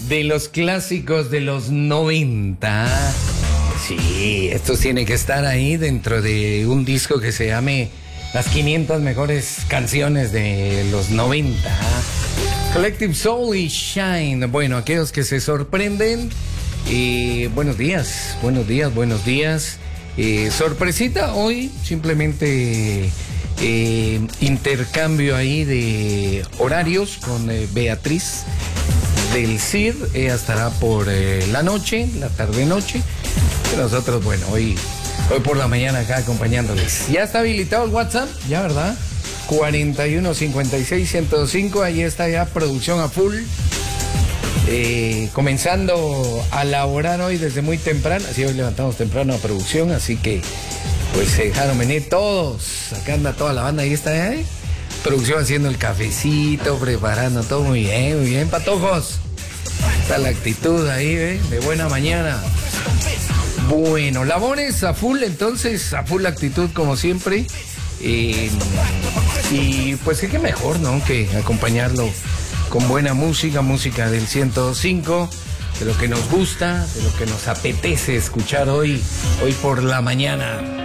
de los clásicos de los 90. Sí, estos tienen que estar ahí dentro de un disco que se llame Las 500 mejores canciones de los 90. Collective Soul y Shine. Bueno, aquellos que se sorprenden, buenos días, buenos días, buenos días. Sorpresita hoy, simplemente intercambio ahí de horarios con Beatriz del CID. Ella estará por la noche, la tarde-noche. Y nosotros, bueno, hoy por la mañana acá acompañándoles. Ya está habilitado el WhatsApp, ya, ¿verdad? 4156-105, ahí está ya producción a full. Comenzando a laborar hoy desde muy temprano, así hoy levantamos temprano a producción, así que pues se dejaron venir todos, acá anda toda la banda, ahí está, producción haciendo el cafecito, preparando todo muy bien, patojos, está la actitud ahí, de buena mañana. Bueno, labores a full, entonces a full actitud como siempre, y pues qué mejor, ¿no?, que acompañarlo con buena música del 105, de lo que nos gusta, de lo que nos apetece escuchar hoy por la mañana.